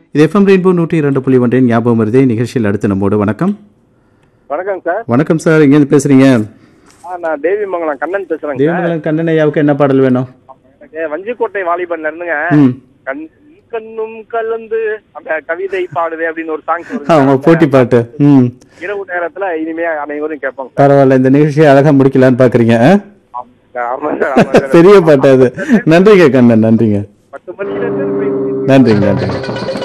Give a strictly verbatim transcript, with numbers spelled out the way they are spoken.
இது FM rainbow நூற்றி இரண்டு புள்ளி ஒன்றின் ஞாபகம் வருதே நிகழ்ச்சியில் அடுத்து நம்மோடு. வணக்கம். வணக்கம் சார். வணக்கம் சார், எங்கேருந்து பேசுறீங்க? நான் தேவிமங்கலம் கண்ணன் பேசுறேன். தேவிமங்கலம் கண்ணன் ஐயாவுக்கு என்ன பாடல் வேணும்? எனக்கு வஞ்சிக்கோட்டை வாலிபன்ல இருந்துங்க கண் கண்ணும் கலந்து அந்த கவிதை பாடுவே அப்படின்னு ஒரு சாங் ஆமா, போட்டி பாட்டு. ம் இரவு நேரத்துல இனிமையா அனைவரும் கேட்பாங்க. பரவாயில்ல, இந்த நிகழ்ச்சியை அழகா முடிக்கலான்னு பாக்குறீங்க. ஆமா சார், பெரிய பாட்டு அது. நன்றிங்க கண்ணன், நன்றிங்க. பத்து மணில இருந்து நன்றிங்க நன்றிங்க.